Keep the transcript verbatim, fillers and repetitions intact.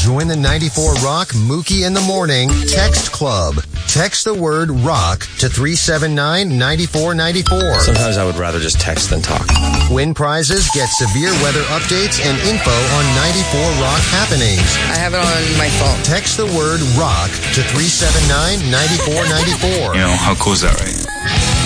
Join the ninety-four Rock Mookie in the Morning Text Club. Text the word ROCK to three seven nine, nine four nine four. Sometimes I would rather just text than talk. Win prizes, get severe weather updates, and info on ninety-four Rock happenings. I have it on my phone. Text the word ROCK to three seven nine, nine four nine four. You know, how cool is that, right?